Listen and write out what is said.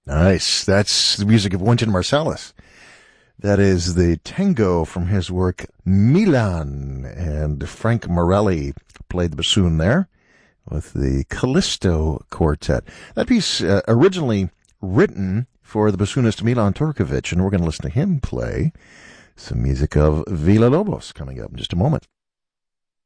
Nice. That's the music of Wynton Marsalis. That is the tango from his work Milan, and Frank Morelli played the bassoon there with the Callisto Quartet. That piece originally written for the bassoonist Milan Turkovic, and we're going to listen to him play some music of Villa-Lobos coming up in just a moment.